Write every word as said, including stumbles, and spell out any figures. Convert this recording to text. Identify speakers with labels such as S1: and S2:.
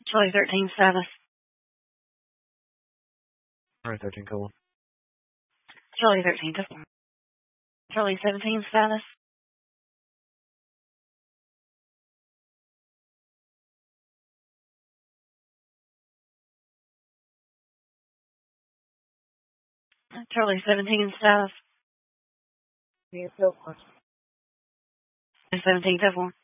S1: Charlie thirteen status.
S2: Alright, thirteen, cool.
S1: Charlie thirteen to four. Charlie seventeen status. Charlie seventeen status.
S3: Yeah, so much.
S1: seventeen to four.